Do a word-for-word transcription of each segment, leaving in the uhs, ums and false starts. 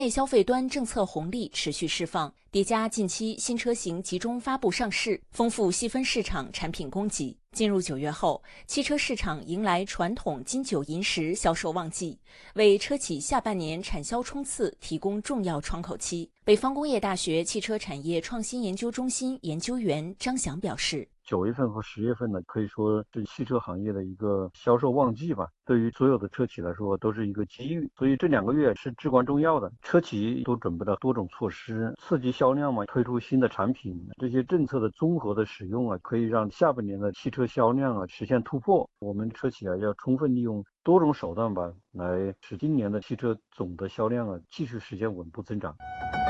内消费端政策红利持续释放，叠加近期新车型集中发布上市，丰富细分市场产品供给。进入九月后，汽车市场迎来传统金九银十销售旺季，为车企下半年产销冲刺提供重要窗口期。北方工业大学汽车产业创新研究中心研究员张翔表示， 九月份和十月份呢，可以说是汽车行业的一个销售旺季吧。对于所有的车企来说，都是一个机遇。所以这两个月是至关重要的。车企都准备了多种措施，刺激销量嘛，推出新的产品。这些政策的综合的使用啊，可以让下半年的汽车销量啊实现突破。我们车企啊，要充分利用多种手段吧，来使今年的汽车总的销量啊继续实现稳步增长。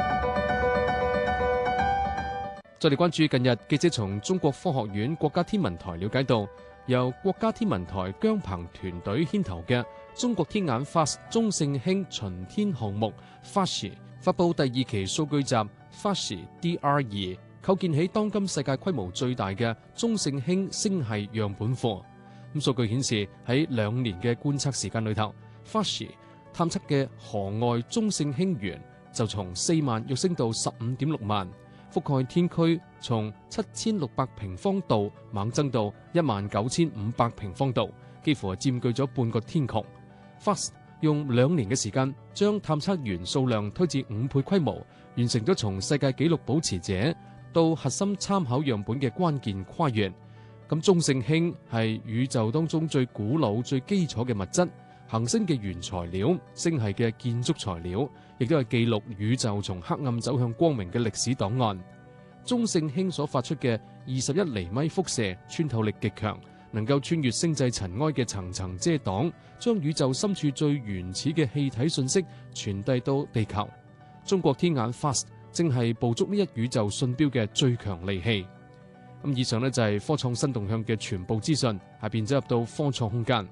再嚟關注近日記者從中國科學院國家天文台了解到，由國家天文台姜鵬團隊牽頭嘅中國天眼 F A S T 中性氫巡天項目 F A S T 發布第二期數據集 F A S T D R 二，構建起當今世界規模最大嘅中性氫星系樣本庫。咁數據顯示喺兩年嘅觀測時間裏頭 ，F A S T 探測嘅河外中性氫源就從四萬躍升到十五點六萬。覆蓋天區從七千六百平方度猛增到一萬九千五百平方度，幾乎係佔據咗半個天穹。F A S T 用兩年嘅時間，將探測源數量推至五倍規模，完成咗從世界紀錄保持者到核心參考樣本嘅關鍵跨越。咁中性氫係宇宙當中最古老、最基礎嘅物質，行星嘅原材料，星系嘅建築材料，亦都係記錄宇宙從黑暗走向光明嘅歷史檔案。中性氫所發出嘅二十一厘米輻射穿透力極強，能夠穿越星際塵埃嘅層層遮擋，將宇宙深處最原始嘅氣體信息傳遞到地球。中國天眼 F A S T 正係捕捉呢一宇宙信標嘅最強利器。咁以上呢，就係科創新動向嘅全部資訊，下邊走入到科創空間。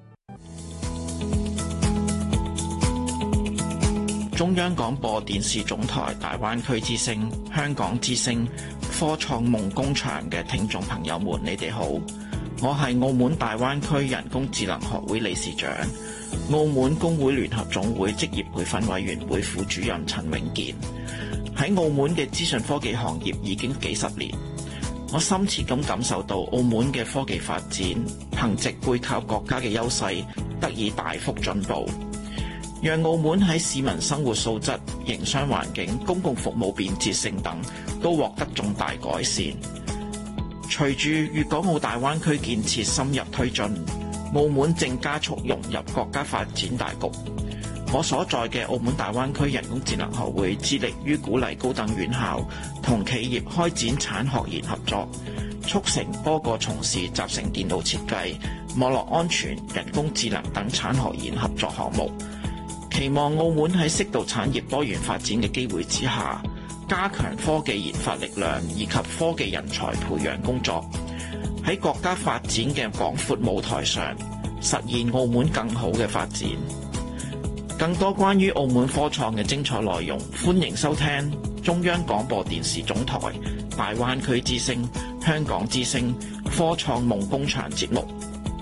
中央廣播電視總台大灣區之聲、香港之聲、科創夢工場嘅聽眾朋友們，你哋好！我係澳門大灣區人工智能學會理事長、澳門工會聯合總會職業培訓委員會副主任陳永健。喺澳門嘅資訊科技行業已經幾十年，我深切咁感受到澳門嘅科技發展，憑藉背靠國家嘅優勢，得以大幅進步。讓澳門喺市民生活素質、營商環境、公共服務便捷性等都獲得重大改善。隨住粵港澳大灣區建設深入推進，澳門正加速融入國家發展大局。我所在嘅澳門大灣區人工智能學會致力於鼓勵高等院校同企業開展產學研合作，促成多個從事集成電腦設計、網絡安全、人工智能等產學研合作項目。期望澳門喺適度產業多元發展嘅機會之下，加強科技研發力量以及科技人才培養工作，喺國家發展嘅廣闊舞台上，實現澳門更好嘅發展。更多關於澳門科創嘅精彩內容，歡迎收聽中央廣播電視總台大灣區之聲、香港之聲科創夢工場節目。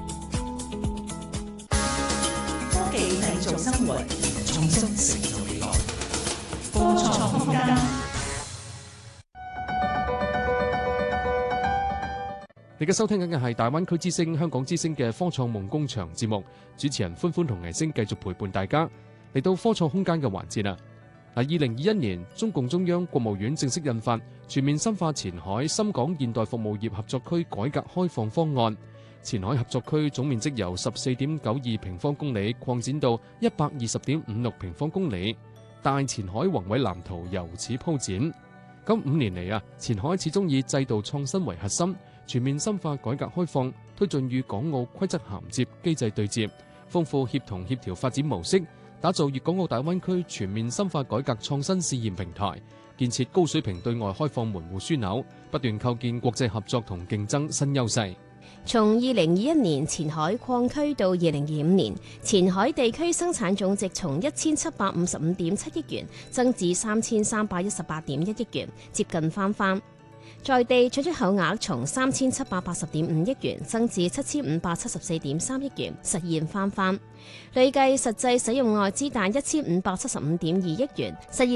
科技製造生活，創新成就未來。科創空間。 你嘅收聽緊嘅係大灣區之聲、香港之聲嘅科創夢工場節目，主持人歡歡同藝星繼續陪伴大家嚟到科創空間嘅環節啦。嗱，二零二一年，中共中央國務院正式印發《全面深化前海深港現代服務業合作區改革開放方案》。前海合作區總面積由十四點九二平方公里擴展到一百二十點五六平方公里，大前海宏偉藍圖由此鋪展。咁五年嚟啊，前海始終以制度創新為核心，全面深化改革開放，推進與港澳規則銜接、機制對接，豐富協同協調發展模式，打造粵港澳大灣區全面深化改革創新試驗平台，建設高水平對外開放門戶樞紐，不斷構建國際合作同競爭新優勢。 從二零二一年前海擴區到二零二五年，前海地區生產總值從一千七百五十五點七億元增至三千三百一十八點一億元，接近翻番。 在地進出口額從三千七百八十點五億元增至七千五百七十四點三億元，實現翻番。累計實際使用外資達一千五百七十五點二億元，實現